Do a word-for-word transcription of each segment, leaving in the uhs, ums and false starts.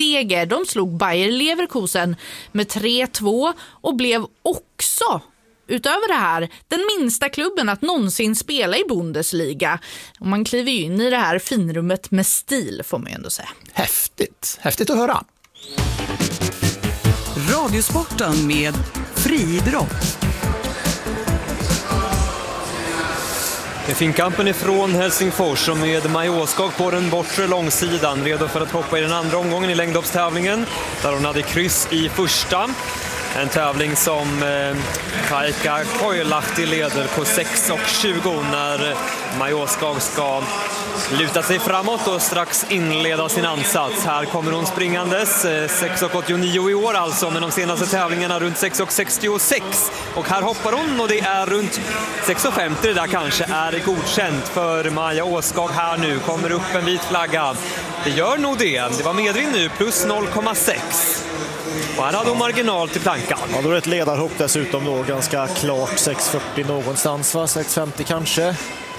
seger. De slog Bayer Leverkusen med tre två och blev också, utöver det här, den minsta klubben att någonsin spela i Bundesliga. Och man kliver ju in i det här finrummet med stil, får man ju ändå säga. Häftigt, häftigt att höra. Radiosporten med friidrott. Det är finkampen ifrån Helsingfors och med Maja Åskog på den bortre långsidan, redo för att hoppa i den andra omgången i längdhoppstävlingen, där hon hade kryss i första. En tävling som eh, Kaika Koilahti leder på sex tjugo när Maja Åskog ska luta sig framåt och strax inleda sin ansats. Här kommer hon springandes, eh, sex åttionio i år alltså, men de senaste tävlingarna runt sex sextiosex. Och här hoppar hon och det är runt sex femtio, det där kanske är godkänt för Maja Åskog här nu. Kommer upp en vit flagga. Det gör nog det. Det var medvind nu, plus noll komma sex. Och här hade hon marginal till plankan. Ja, då är det ett ledarhopp dessutom då, ganska klart sex fyrtio någonstans, va? sex femtio kanske.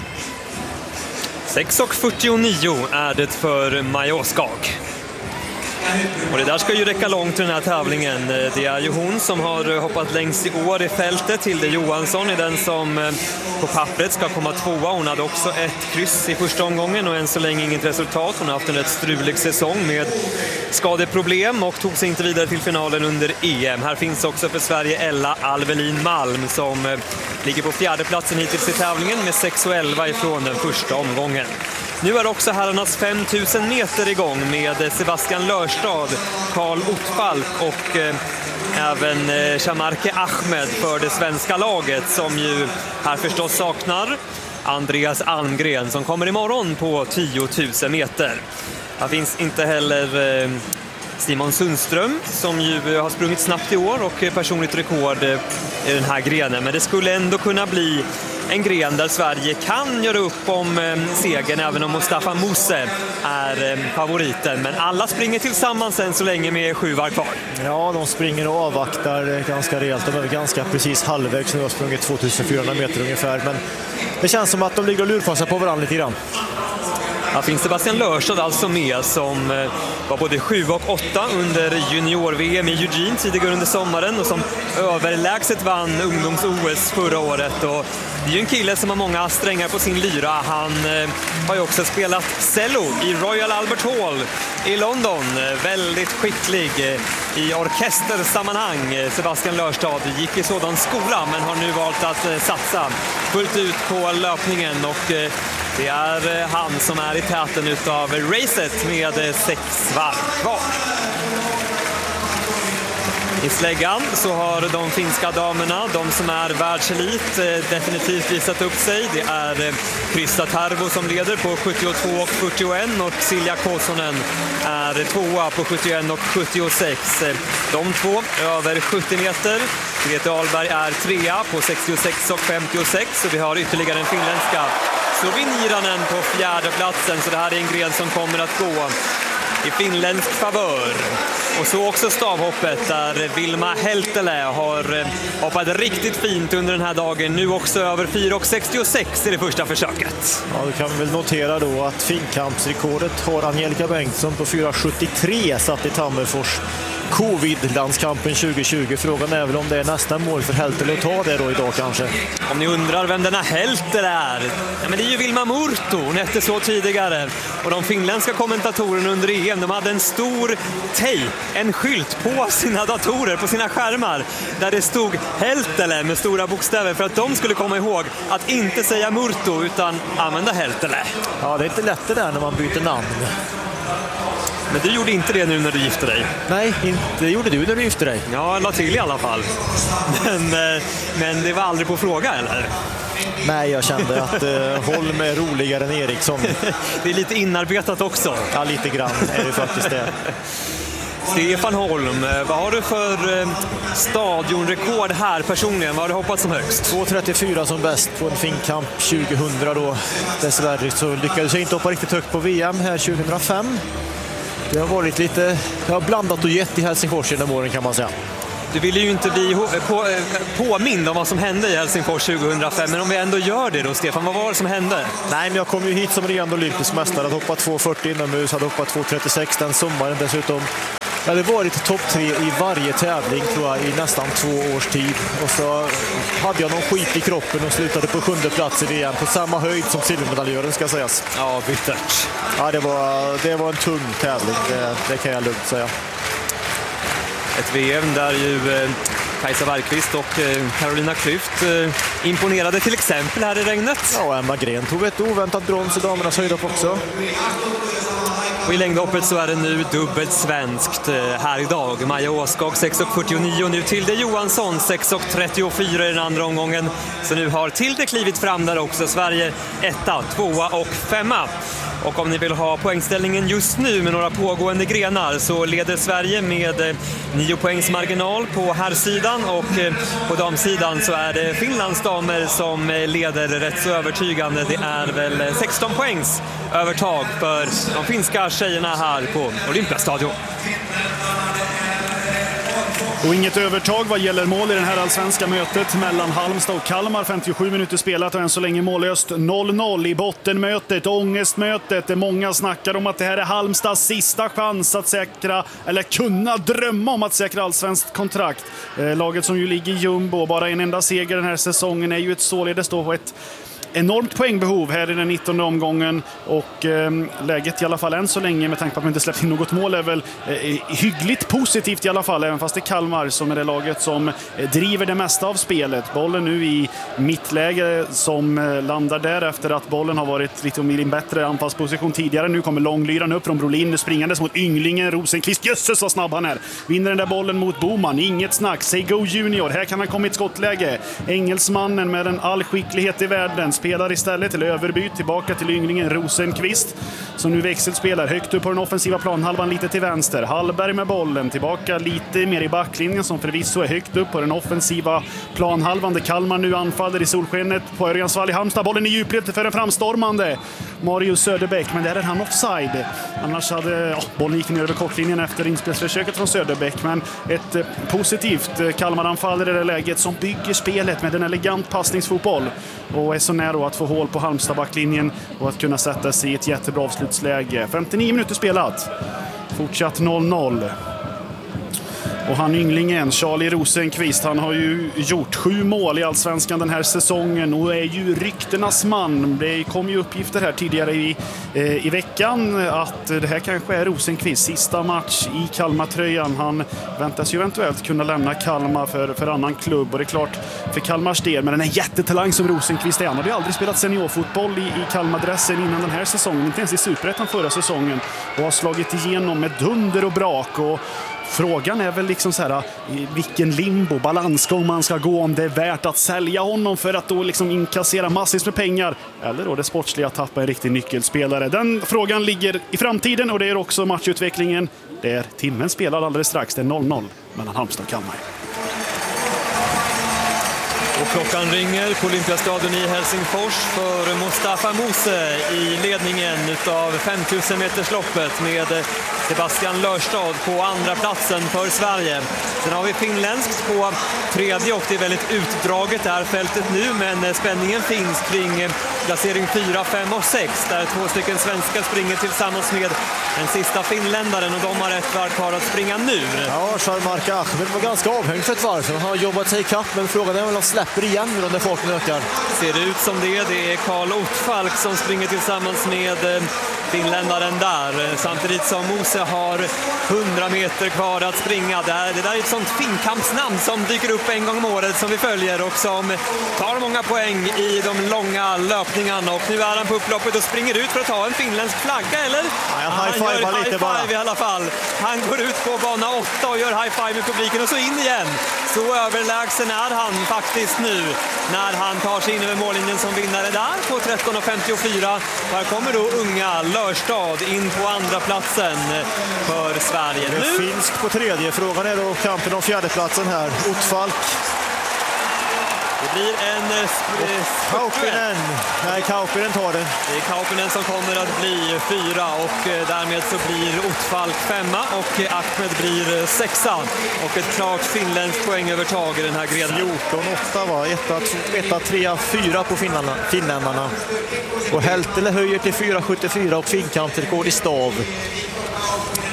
sex fyrtionio är det för Maja Åskog. Och det där ska ju räcka långt till den här tävlingen. Det är ju hon som har hoppat längst i år i fältet. Hilde Johansson är den som på pappret ska komma tvåa. Hon hade också ett kryss i första omgången och än så länge inget resultat. Hon har haft en rätt strulig säsong med skadeproblem och tog sig inte vidare till finalen under E M. Här finns också för Sverige Ella Alvelin Malm som ligger på fjärde platsen hittills i tävlingen med sex elva ifrån den första omgången. Nu är också herrarnas fem tusen meter igång med Sebastian Lörstad, Karl Ottfalk och eh, även eh, Shamarke Ahmed för det svenska laget, som ju här förstås saknar Andreas Almgren som kommer imorgon på tio tusen meter. Här finns inte heller eh, Simon Sundström som ju har sprungit snabbt i år och personligt rekord i den här grenen. Men det skulle ändå kunna bli en gren där Sverige kan göra upp om eh, segern, även om Mustafa Mose är eh, favoriten. Men alla springer tillsammans än så länge med sju var kvar. Ja, de springer och avvaktar ganska rejält. De är ganska precis halvvägs nu och har sprungit tvåtusenfyrahundra meter ungefär. Men det känns som att de ligger och lurfassar på varandra lite grann. Här finns Sebastian Lörstad alltså med, som var både sju och åtta under junior-V M i Eugene tidigare under sommaren och som överlägset vann ungdoms-O S förra året. Och det är ju en kille som har många strängar på sin lyra. Han har ju också spelat cello i Royal Albert Hall i London. Väldigt skicklig i orkestersammanhang. Sebastian Lörstad gick i sådan skola men har nu valt att satsa fullt ut på löpningen, och det är han som är i täten utav racet med sex varv kvar. I släggan så har de finska damerna, de som är världselit, definitivt visat upp sig. Det är Krista Tarvo som leder på sjuttiotvå och fyrtioen och Silja Kosonen är tvåa på sjuttioen och sjuttiosex. De två över sjuttio meter. Grete Ahlberg är trea på sextiosex och femtiosex, och vi har ytterligare en finländska, Sloveniranen, på fjärde platsen. Så det här är en gren som kommer att gå i finländsk favör. Och så också stavhoppet där Vilma Heltele har hoppat riktigt fint under den här dagen. Nu också över fyra och sextiosex i det första försöket. Ja, du kan väl notera då att finkampsrekordet har Angelica Bengtsson på fyra sjuttiotre satt i Tammerfors covid-landskampen tjugo tjugo. Frågan är väl om det är nästa mål för Heltele att ta det då idag kanske. Om ni undrar vem denna Heltele är, ja, men det är ju Vilma Murto. Hon hette så tidigare. Och de finländska kommentatorerna under E M, de hade en stor tejp, en skylt på sina datorer, på sina skärmar, där det stod Heltele med stora bokstäver, för att de skulle komma ihåg att inte säga Murto utan använda Heltele. Ja, det är inte lätt det där när man byter namn. Men du gjorde inte det nu när du gifte dig? Nej, det gjorde du när du gifte dig. Ja, la till i alla fall. Men, men det var aldrig på fråga, eller? Nej, jag kände att uh, Holm är roligare än Eriksson. Det är lite inarbetat också. Ja, lite grann är det faktiskt det. Stefan Holm, vad har du för stadionrekord här personligen? Vad har du hoppat som högst? två trettiofyra som bäst på en finkamp tjugohundra då. Dessvärre så lyckades jag inte hoppa riktigt högt på V M här tjugohundrafem. Det har varit lite, jag har blandat och gett i Helsingfors genom åren kan man säga. Du ville ju inte bli på, påmind om vad som hände i Helsingfors tjugohundrafem, men om vi ändå gör det då, Stefan, vad var det som hände? Nej, men jag kom ju hit som regerande olympisk mästare, hade hoppat två fyrtio inomhus, hade hoppat två trettiosex den sommaren dessutom. Jag hade varit topp tre i varje tävling tror jag i nästan två års tid. Och så hade jag någon skit i kroppen och slutade på sjunde plats i V M på samma höjd som silvermedaljören ska sägas. Ja, bittert. Ja, det var, det var en tung tävling, det, det kan jag lugnt säga. Ett V M där ju eh, Kajsa Bergqvist och eh, Carolina Klüft eh, imponerade till exempel här i regnet. Ja, Emma Gren tog ett oväntat brons i damernas höjdhopp också. Och i längdhoppet så är det nu dubbelt svenskt här idag. Maja Åskog sex fyrtionio, nu Tilde Johansson sex trettiofyra i den andra omgången. Så nu har Tilde klivit fram där också. Sverige etta, tvåa och femma. Och om ni vill ha poängställningen just nu med några pågående grenar så leder Sverige med nio poängs marginal på herrsidan, och på damsidan så är det Finlands damer som leder rätt så övertygande. Det är väl sexton poängs övertag för de finska tjejerna här på Olympiastadion. Och inget övertag vad gäller mål i det här allsvenska mötet mellan Halmstad och Kalmar. femtiosju minuter spelat och än så länge mållöst noll noll i bottenmötet, ångestmötet. Det många snackar om att det här är Halmstads sista chans att säkra, eller kunna drömma om att säkra allsvenskt kontrakt. Eh, laget som ju ligger i jumbo, bara en enda seger den här säsongen, är ju ett således då ett enormt poängbehov här i den nittonde omgången, och eh, läget i alla fall än så länge med tanke på att man inte släppt in något mål är väl eh, hyggligt positivt i alla fall, även fast det är Kalmar som är det laget som eh, driver det mesta av spelet. Bollen nu i mittläge som eh, landar där efter att bollen har varit lite om i en bättre anfallsposition tidigare. Nu kommer långlyran upp från Brolin springandes mot ynglingen Rosenqvist. Jösses vad snabb han är. Vinner den där bollen mot Boman. Inget snack. Say go junior. Här kan han komma i ett skottläge. Engelsmannen med en all skicklighet i världen spelar istället till överbyt tillbaka till ynglingen Rosenqvist som nu växelspelar högt upp på den offensiva planhalvan lite till vänster. Hallberg med bollen tillbaka lite mer i backlinjen som förvisso är högt upp på den offensiva planhalvan där Kalmar nu anfaller i solskenet på Örjansvall i Halmstad. Bollen i djupled för en framstormande Marius Söderbäck, men där är han offside. Annars hade ja, bollen gick ner över kortlinjen efter inspelsförsöket från Söderbäck, men ett eh, positivt Kalmar-anfall i det läget som bygger spelet med en elegant passningsfotboll och är så nära att få hål på Halmstad backlinjen och att kunna sätta sig i ett jättebra avslutsläge. femtionio minuter spelat. Fortsatt noll noll. Och han ynglingen, Charlie Rosenqvist, han har ju gjort sju mål i allsvenskan den här säsongen och är ju ryktenas man. Det kom ju uppgifter här tidigare i, eh, i veckan att det här kanske är Rosenqvists sista match i Kalmar-tröjan. Han väntas ju eventuellt kunna lämna Kalmar för, för annan klubb, och det är klart för Kalmars del, men den här jättetalang som Rosenqvist är, han hade ju aldrig spelat seniorfotboll i, i Kalmar-dressen innan den här säsongen, inte ens i Superettan förra säsongen, och har slagit igenom med dunder och brak. Och frågan är väl liksom så här, vilken limbo, balansgång man ska gå, om det är värt att sälja honom för att då liksom inkassera massvis med pengar, eller då det sportsliga att tappa en riktig nyckelspelare. Den frågan ligger i framtiden, och det är också matchutvecklingen där timmen spelar alldeles strax. Det är noll noll mellan Halmstad och Kalmar. Och klockan ringer på Olympiastadion i Helsingfors för Mustafa Mose i ledningen av femtusen metersloppet med Sebastian Lörstad på andra platsen för Sverige. Sen har vi finländskt på tredje, och det är väldigt utdraget det här fältet nu, men spänningen finns kring placering fyra, fem och sex där två stycken svenskar springer tillsammans med den sista finländaren, och de har ett varv kvar att springa nu. Ja, Sharmarka Ahmed var ganska avhängd för ett varv, så han har jobbat sig i kapp, men frågan är väl om de släpper igen nu när farten ökar. Ser det ut som det. Det är Karl Ottfalk som springer tillsammans med finländaren där, samtidigt som Mose har hundra meter kvar att springa. Det, här, det där är ett sånt finkampsnamn som dyker upp en gång om året som vi följer och som tar många poäng i de långa löpningarna, och nu är han på upploppet och springer ut för att ta en finländsk flagga, eller? Ja, han high gör high lite five bara. I alla fall. Han går ut på bana åtta och gör high five med publiken och så in igen. Så överlägsen är han faktiskt nu när han tar sig in över mållinjen som vinnare där på tretton femtiofyra. Här kommer då unga Lörstad in på andra platsen för Sverige. Det är nu finsk på tredje. Frågan är då kampen om fjärdeplatsen här. Ottfalk. Det blir en Kaupinen. Nej, Kaupinen tar den. Det är Kaupinen som kommer att bli fyra, och därmed så blir Ottfalk femma och Ahmed blir sexa. Och ett klart finländskt poängövertag i den här grenen. fjorton åtta var ett tre fyra på finnarna, finländarna. Och Heltele höjer till fyra sjuttiofyra och finkampsrekord i stav.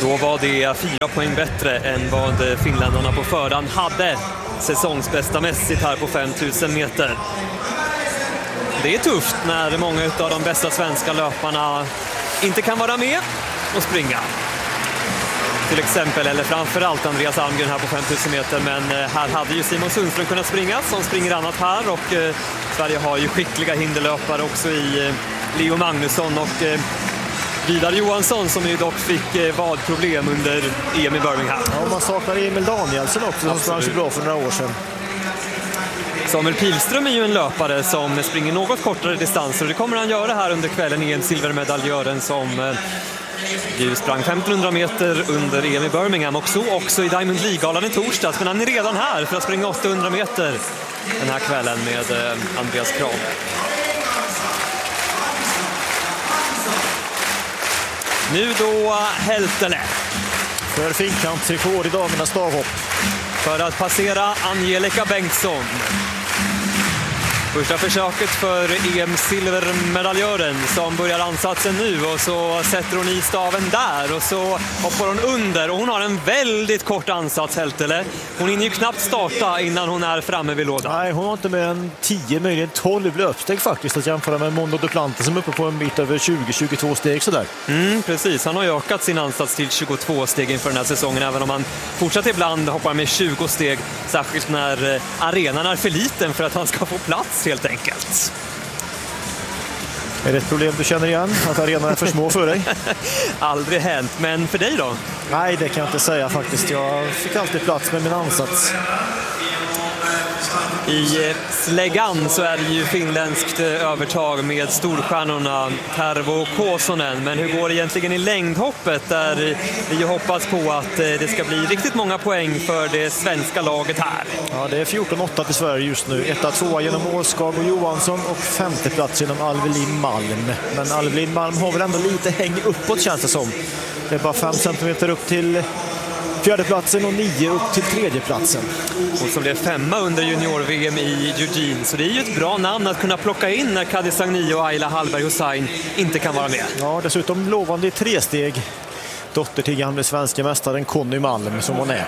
Då var det fyra poäng bättre än vad finländarna på förhand hade säsongsbästa mässigt här på fem tusen meter. Det är tufft när många av de bästa svenska löparna inte kan vara med och springa. Till exempel, eller framförallt Andreas Almgren här på fem tusen meter, men här hade ju Simon Sundström kunnat springa som springer annat här, och eh, Sverige har ju skickliga hinderlöpare också i eh, Leo Magnusson och eh, Vidar Johansson, som ju dock fick eh, vadproblem under E M i Birmingham. Ja, man saknar Emil Danielsson också, som sprang så bra för några år sedan. Samuel Pilström är ju en löpare som springer något kortare distanser, och det kommer han göra här under kvällen i en silvermedaljören som eh, ju sprang femtonhundra meter under E M i Birmingham, också, också i Diamond League-galan i torsdags, men han är redan här för att springa åttahundra meter den här kvällen med eh, Andreas Krav. Nu då Heltele. För finkampsrekord i damernas stavhopp. För att passera Angelica Bengtsson. Första försöket för E M-silvermedaljören som börjar ansatsen nu, och så sätter hon i staven där och så hoppar hon under, och hon har en väldigt kort ansats, Heltele. Hon hinner ju knappt starta innan hon är framme vid lådan. Nej, hon har inte mer än tio, möjligen tolv löpsteg faktiskt, att jämföra med Mondo Duplantis som är uppe på en bit över tjugo till tjugotvå steg sådär. Mm, precis, han har ju ökat sin ansats till tjugotvå steg inför den här säsongen, även om han fortsatt ibland hoppar med tjugo steg, särskilt när arenan är för liten för att han ska få plats helt enkelt. Är det ett problem du känner igen, att arenan är för små för dig? Aldrig hänt, men för dig då? Nej, det kan jag inte säga faktiskt. Jag fick alltid plats med min ansats. I släggan så är det ju finländskt övertag med storstjärnorna Tervo och Kosonen. Men hur går det egentligen i längdhoppet, där vi ju hoppas på att det ska bli riktigt många poäng för det svenska laget här? Ja, det är fjorton åtta till Sverige just nu. Etta, tvåa genom Årskag och Johansson, och femte plats genom Alvelin Malm. Men Alvelin Malm har väl ändå lite häng uppåt, känns det som. Det är bara fem centimeter upp till fjärdeplatsen och nio upp till tredjeplatsen. Och som blev femma under junior-V M i Eugene. Så det är ju ett bra namn att kunna plocka in när Kadi Sagni och Ayla Hallberg Hussein inte kan vara med. Ja, dessutom lovande i tre steg. Dotter till gamle svenska mästaren Conny Malm som hon är.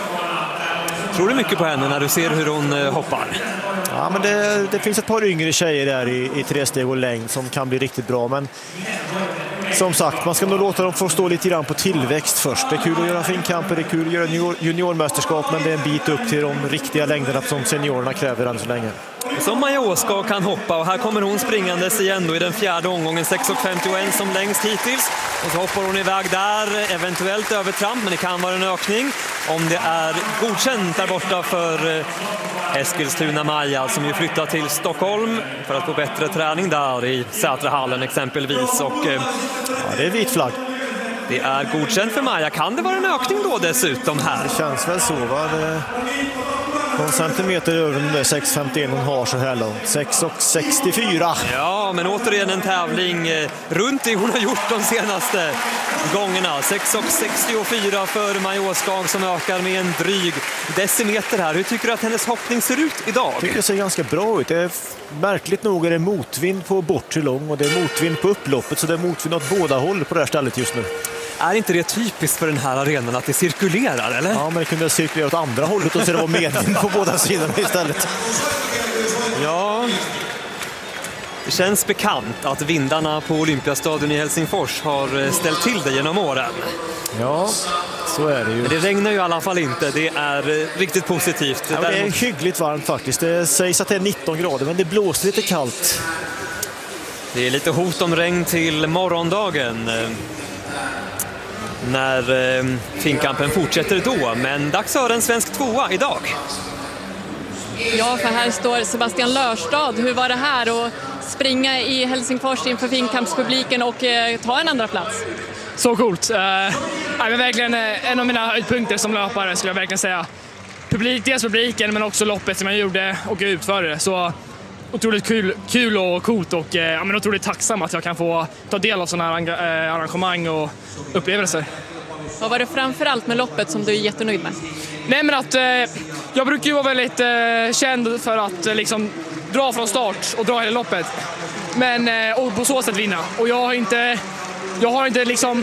Tror du mycket på henne när du ser hur hon hoppar? Ja, men det, det finns ett par yngre tjejer där i, i tre steg och längd som kan bli riktigt bra, men som sagt, man ska nog låta dem få stå lite grann på tillväxt först. Det är kul att göra finkamper, det är kul att göra junior, juniormästerskap, men det är en bit upp till de riktiga längderna som seniorerna kräver än så länge. Som Maja Åskag kan hoppa, och här kommer hon springandes igen då i den fjärde omgången, sex femtioett som längst hittills. Och så hoppar hon iväg där, eventuellt övertramp, men det kan vara en ökning om det är godkänt där borta för Eskilstuna Maja, som ju flyttar till Stockholm för att få bättre träning där i Sätrahallen exempelvis. Och ja, det är vit flagg. Det är godkänt för Maja. Kan det vara en ökning då dessutom här? Det känns väl så, va? Det... någon centimeter över den där sex femtioett hon har så här långt. sex sextiofyra. Ja, men återigen en tävling runt det hon har gjort de senaste gångerna. sex sextiofyra för Maja Åskag som ökar med en dryg decimeter här. Hur tycker du att hennes hoppning ser ut idag? Jag tycker det ser ganska bra ut. Det är märkligt nog är det motvind på bortre lång och det är motvind på upploppet, så det är motvind åt båda håll på det här stället just nu. Är inte det typiskt för den här arenan att det cirkulerar, eller? Ja, men det kunde cirkulera åt andra hållet och så det var medvind på båda sidorna istället. Ja, det känns bekant att vindarna på Olympiastadion i Helsingfors har ställt till det genom åren. Ja, så är det ju. Men det regnar ju i alla fall inte, det är riktigt positivt. Ja, det är hyggligt varmt faktiskt. Det sägs att det är nitton grader, men det blåser lite kallt. Det är lite hot om regn till morgondagen, när eh, finkampen fortsätter då, men dags för en svensk tvåa idag. Ja, för här står Sebastian Lörstad. Hur var det här att springa i Helsingfors inför finkampspubliken och eh, ta en andra plats? Så coolt. Uh, men verkligen uh, en av mina höjdpunkter som löpare skulle jag verkligen säga. Publik, dels publiken men också loppet som jag gjorde och utförde. Så otroligt kul, kul och coolt och uh, ja, men otroligt tacksam att jag kan få ta del av sådana här uh, arrangemang och upplevelser. Vad var det framförallt med loppet som du är jättenöjd med? Nej, men att uh, jag brukar ju vara väldigt uh, känd för att uh, liksom dra från start och dra hela loppet. Men uh, och på så sätt vinna. Och jag har inte, jag har inte liksom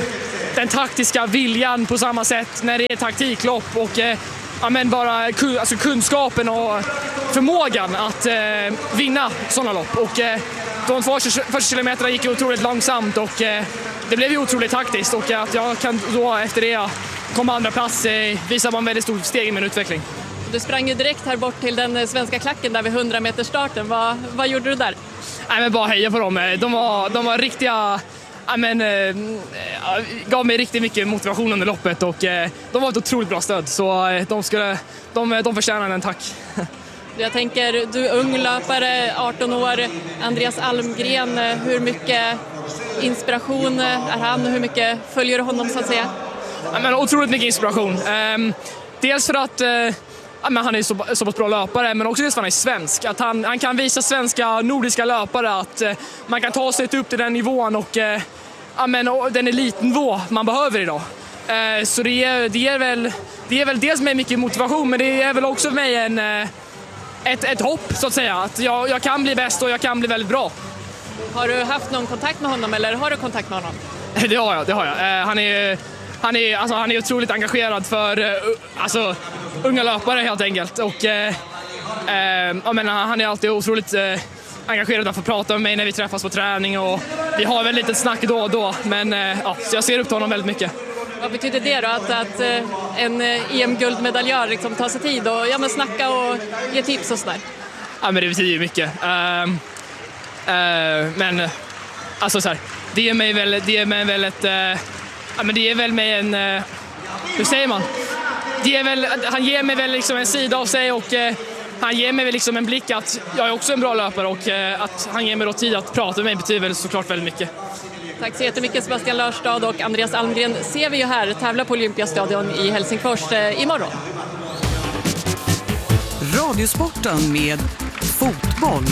den taktiska viljan på samma sätt när det är taktiklopp och eh, ja, men bara alltså kunskapen och förmågan att eh, vinna sådana lopp. Och eh, de två första kilometerna gick ju otroligt långsamt och eh, det blev ju otroligt taktiskt och att jag kan då efter det komma andra plats eh, visar man väldigt stort steg i min utveckling. Du sprang ju direkt här bort till den svenska klacken där vid hundra meters starten. Vad, vad gjorde du där? Nej, men bara heja på dem. De var, de var riktiga... Ja, men, eh, gav mig riktigt mycket motivation under loppet och eh, de var ett otroligt bra stöd. Så eh, de, skulle, de, de förtjänar en tack. Jag tänker, du är ung löpare, arton år, Andreas Almgren. Hur mycket inspiration är han och hur mycket följer du honom så att säga? Ja, men, otroligt mycket inspiration. Eh, dels för att... Eh, Ja, men han är så, så pass bra löpare, men också det att han är svensk. Att han, han kan visa svenska nordiska löpare att eh, man kan ta sig upp till den nivån och, eh, ja, men, och den elitnivå man behöver idag. Eh, så det är, det, är väl, det är väl dels med mycket motivation, men det är väl också med en, eh, ett, ett hopp så att säga. Att jag, jag kan bli bäst och jag kan bli väldigt bra. Har du haft någon kontakt med honom eller har du kontakt med honom? Det har jag, det har jag. Eh, han är... Han är, alltså, han är otroligt engagerad för uh, alltså, unga löpare helt enkelt. Och, uh, uh, jag menar, han är alltid otroligt uh, engagerad att få prata med mig när vi träffas på träning. Och vi har väl lite snack då och då, men uh, ja, så jag ser upp till honom väldigt mycket. Vad betyder det då? Att, att uh, en E M-guldmedaljör liksom tar sig tid och ja, men snacka och ge tips och sådär? Ja, men det betyder ju mycket. Uh, uh, men alltså så här, det är mig väl, det är mig väl ett... Uh, Ja, men det är väl med en, uh, hur säger man? Det är väl, han ger mig väl liksom en sida av sig och uh, han ger mig väl liksom en blick att jag är också en bra löpare och uh, att han ger mig då tid att prata med mig betyder väl såklart väldigt mycket. Tack så jättemycket Sebastian Lörstad och Andreas Almgren ser vi ju här tävla på Olympiastadion i Helsingfors uh, imorgon. Radiosporten med fotboll.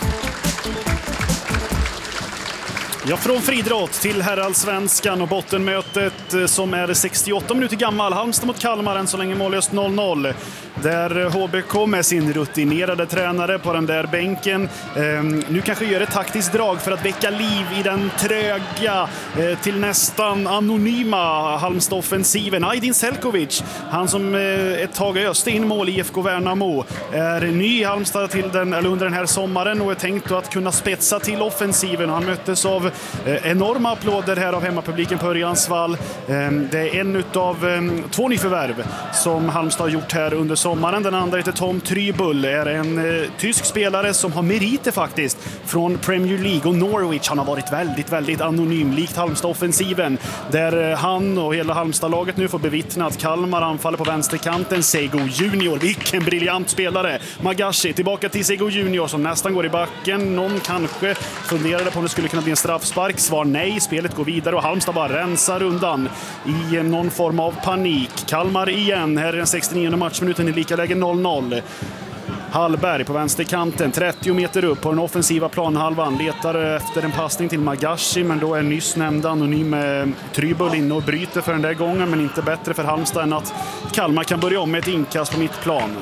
Ja, från friidrott till herrallsvenskan och bottenmötet som är sextioåtta minuter gammal. Halmstad mot Kalmar, än så länge mållöst noll noll. Där H B K med sin rutinerade tränare på den där bänken eh, nu kanske gör ett taktiskt drag för att väcka liv i den tröga eh, till nästan anonyma Halmstad-offensiven. Aydin Selkovic, han som eh, ett tag öste in mål i I F K Värnamo, är ny i Halmstad till den, eller under den här sommaren och är tänkt att kunna spetsa till offensiven. Han möttes av eh, enorma applåder här av hemmapubliken på Örjansvall. Eh, det är en utav eh, två nyförvärv som Halmstad har gjort här under sommaren. Den andra heter Tom Trybull, är en eh, tysk spelare som har meriter faktiskt från Premier League och Norwich. Han har varit väldigt, väldigt anonym, likt Halmstad-offensiven, där eh, han och hela Halmstad-laget nu får bevittna att Kalmar anfaller på vänsterkanten. Sego Junior, vilken briljant spelare. Magashi tillbaka till Sego Junior som nästan går i backen. Någon kanske funderade på om det skulle kunna bli en straffspark. Svar nej, spelet går vidare och Halmstad bara rensar undan i eh, någon form av panik. Kalmar igen, här är den sextionionde matchminuten i lika läge noll noll. Hallberg på vänsterkanten, trettio meter upp på den offensiva planhalvan, letar efter en passning till Magashi, men då är nyss nämnda anonym Trybull inne och bryter för den där gången, men inte bättre för Halmstad än att Kalmar kan börja om med ett inkast på mittplan.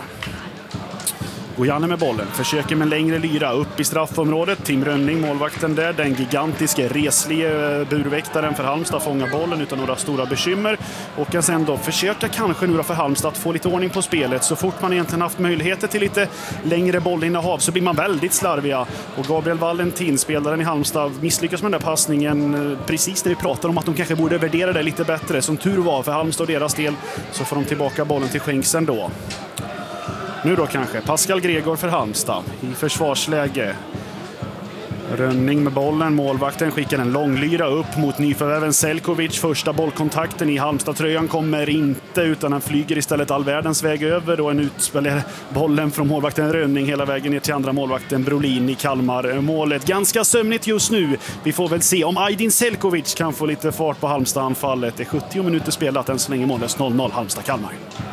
Gojanne med bollen, försöker med längre lyra upp i straffområdet. Tim Rönning, målvakten där, den gigantiske, reslige burväktaren för Halmstad, fångar bollen utan några stora bekymmer och kan sen då försöka kanske nu då för Halmstad att få lite ordning på spelet. Så fort man egentligen haft möjligheter till lite längre bollinnehav så blir man väldigt slarviga och Gabriel Valentin, spelaren i Halmstad, misslyckas med den där passningen precis när vi pratar om att de kanske borde värdera det lite bättre. Som tur var för Halmstad och deras del så får de tillbaka bollen till Schenksen då. Nu då kanske Pascal Gregor för Halmstad i försvarsläge. Rönning med bollen, målvakten skickar en långlyra upp mot nyförvärven Selkovic. Första bollkontakten i Halmstad-tröjan kommer inte, utan han flyger istället all världens väg över och en utspelar bollen från målvakten Rönning hela vägen ner till andra målvakten Brolin i Kalmar. Målet ganska sömnigt just nu. Vi får väl se om Aydin Selkovic kan få lite fart på Halmstad-anfallet. Det är sjuttio minuter spelat, än så länge målet noll noll Halmstad-Kalmar.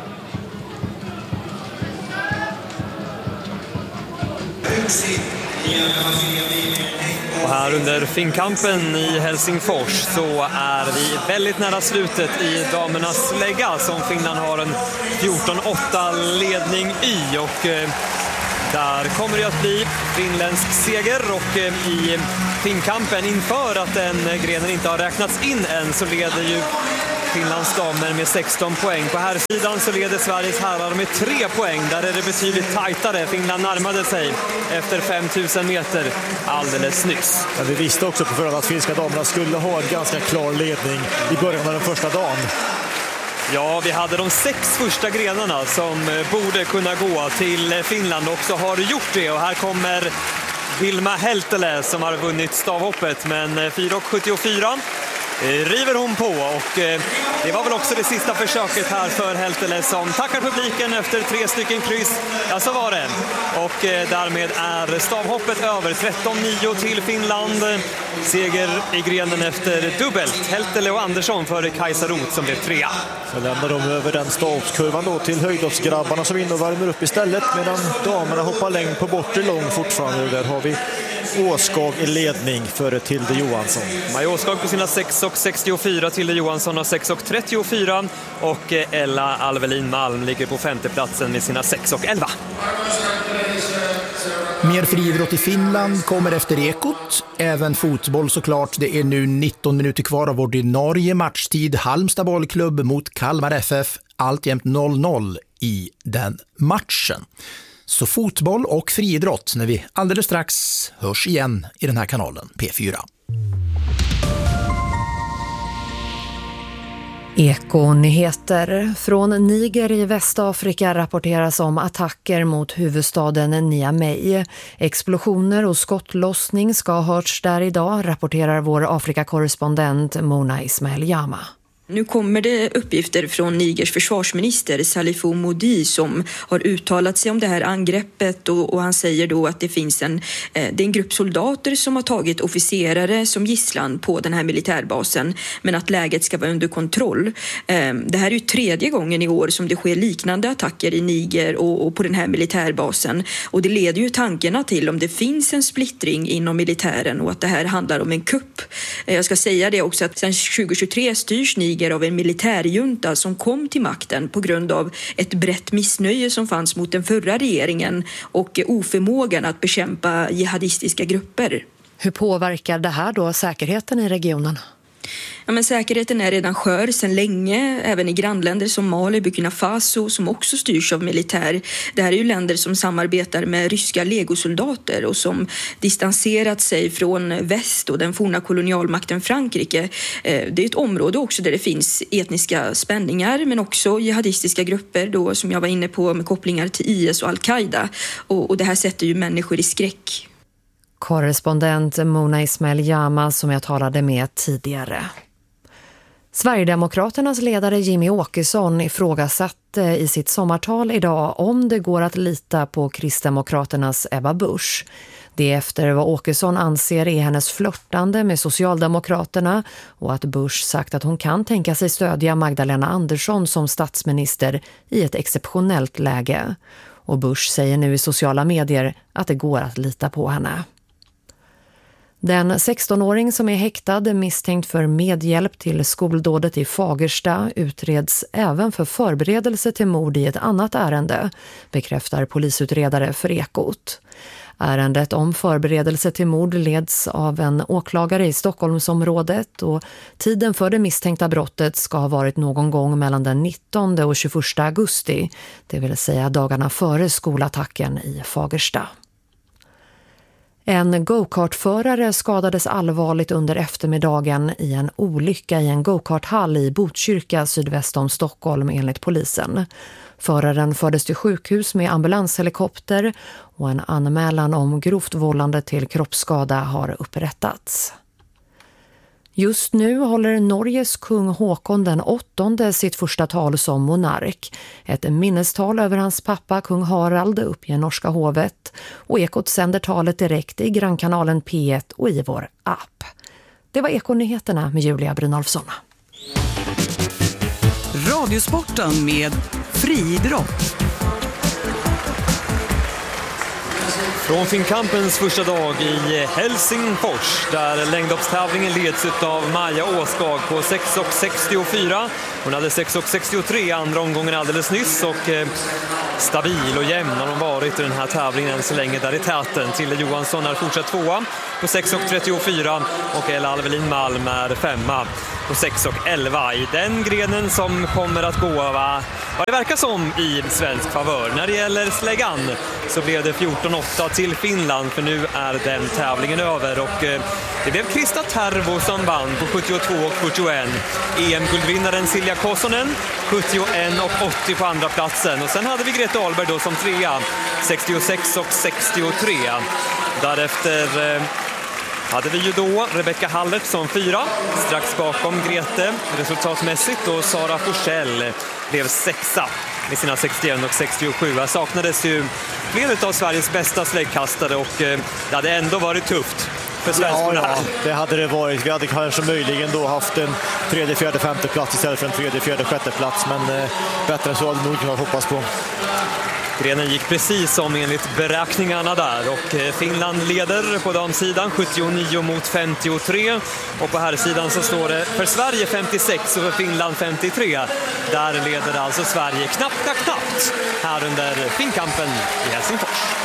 Och här under Finnkampen i Helsingfors så är vi väldigt nära slutet i damernas lägga som Finland har en fjorton åtta ledning i, och eh, där kommer det att bli finländsk seger, och eh, i Finnkampen inför att den grenen inte har räknats in än så leder ju Finlands damer med sexton poäng. På här sidan så leder Sveriges herrar med tre poäng. Där är det betydligt tajtare. Finland närmade sig efter fem tusen meter alldeles nyss. Ja, vi visste också på förhand att finska damerna skulle ha en ganska klar ledning i början av den första dagen. Ja, vi hade de sex första grenarna som borde kunna gå till Finland och också har gjort det. Och här kommer Vilma Heltele som har vunnit stavhoppet, men fyra sjuttiofyra river hon på, och det var väl också det sista försöket här för Heltele som tackar publiken efter tre stycken kryss. Ja, så var det. Och därmed är stavhoppet över. tretton nio till Finland. Seger i grenen efter dubbelt. Heltele och Andersson före Kajsa Roth som blev trea. Så lämnar de över den stavhoppskurvan då till höjdhoppsgrabbarna som in och värmer upp istället, medan damerna hoppar längd på bortre lång fortfarande. Där har vi Åskag i ledning före Tilde Johansson. Maja Åskag på sina sex sextiofyra, Tilde Johansson har sex trettiofyra och Ella Alvelin Malm ligger på femteplatsen med sina sex elva. Mer friidrott i Finland kommer efter Ekot. Även fotboll såklart. Det är nu nitton minuter kvar av ordinarie matchtid. Halmstad bollklubb mot Kalmar F F. Alltjämt noll noll i den matchen. Så fotboll och friidrott när vi alldeles strax hörs igen i den här kanalen P fyra. Ekonyheter. Från Niger i Västafrika rapporteras om attacker mot huvudstaden Niamey. Explosioner och skottlossning ska ha hörts där idag, rapporterar vår Afrikakorrespondent Mona Ismail Jama. Nu kommer det uppgifter från Nigers försvarsminister Salifou Modi som har uttalat sig om det här angreppet, och, och han säger då att det finns en, eh, det är en grupp soldater som har tagit officerare som gisslan på den här militärbasen, men att läget ska vara under kontroll. Eh, det här är ju tredje gången i år som det sker liknande attacker i Niger och, och på den här militärbasen, och det leder ju tankarna till om det finns en splittring inom militären och att det här handlar om en kupp. Eh, jag ska säga det också att sedan tjugohundratjugotre styrs Niger av en militärjunta som kom till makten på grund av ett brett missnöje som fanns mot den förra regeringen och oförmågan att bekämpa jihadistiska grupper. Hur påverkar det här då säkerheten i regionen? Ja, men säkerheten är redan skör sedan länge, även i grannländer som Mali, Burkina Faso som också styrs av militär. Det här är ju länder som samarbetar med ryska legosoldater och som distanserat sig från väst och den forna kolonialmakten Frankrike. Det är ett område också där det finns etniska spänningar, men också jihadistiska grupper då, som jag var inne på, med kopplingar till I S och Al-Qaida. Och, och det här sätter ju människor i skräck. Korrespondent Mona Ismail Jama som jag talade med tidigare. Sverigedemokraternas ledare Jimmy Åkesson ifrågasatte i sitt sommartal idag om det går att lita på Kristdemokraternas Ebba Busch. Det efter vad Åkesson anser är hennes flörtande med Socialdemokraterna och att Busch sagt att hon kan tänka sig stödja Magdalena Andersson som statsminister i ett exceptionellt läge. Och Busch säger nu i sociala medier att det går att lita på henne. Den sextonåring som är häktad misstänkt för medhjälp till skoldådet i Fagersta utreds även för förberedelse till mord i ett annat ärende, bekräftar polisutredare för Ekot. Ärendet om förberedelse till mord leds av en åklagare i Stockholmsområdet och tiden för det misstänkta brottet ska ha varit någon gång mellan den nittonde och tjugoförsta augusti, det vill säga dagarna före skolattacken i Fagersta. En go-kartförare skadades allvarligt under eftermiddagen i en olycka i en go-karthall i Botkyrka sydväst om Stockholm enligt polisen. Föraren fördes till sjukhus med ambulanshelikopter och en anmälan om grovt vållande till kroppsskada har upprättats. Just nu håller Norges kung Håkon den åttonde sitt första tal som monark. Ett minnestal över hans pappa kung Harald upp i norska hovet. Och Ekot sänder talet direkt i grannkanalen P ett och i vår app. Det var Ekonyheterna med Julia Brynolfsson. Radiosporten med friidrott. Från Finnkampens första dag i Helsingfors där längdhoppstävlingen leds av Maja Åskag på sex sextiofyra. Hon hade sex sextiotre andra omgången alldeles nyss och eh, stabil och jämn har hon varit i den här tävlingen så länge där i täten. Tilde Johansson är fortsatt tvåa på sex trettiofyra och Ella Alvelin Malm är femma. på sex och elva i den grenen som kommer att gå va? Vad det verkar som i svensk favör. När det gäller släggan så blev det fjorton åtta till Finland, för nu är den tävlingen över och eh, det blev Krista Tervo som vann på sjuttiotvå och fyrtioen. E M-guldvinnaren Silja Kossonen sjuttioen och åttio på andra platsen, och sen hade vi Grete Ahlberg då som trea, sextiosex och sextiotre. Därefter eh, hade vi ju då Rebecca Hallert som fyra, strax bakom Grete resultatmässigt, och Sara Forsell blev sexa med sina sextioen och sextiosju. Här saknades ju flera av Sveriges bästa släggkastare och eh, det hade ändå varit tufft för svenskarna. Ja, ja, det hade det varit. Vi hade kanske möjligen då haft en tredje, fjärde, femte plats istället för en tredje, fjärde, sjätte plats, men eh, bättre än så hade nog kunnat hoppas på. Grenen gick precis som enligt beräkningarna där, och Finland leder på damsidan sjuttionio mot femtiotre, och på här sidan så står det för Sverige femtiosex och för Finland femtiotre. Där leder alltså Sverige knappt, knappt, knappt här under finkampen i Helsingfors.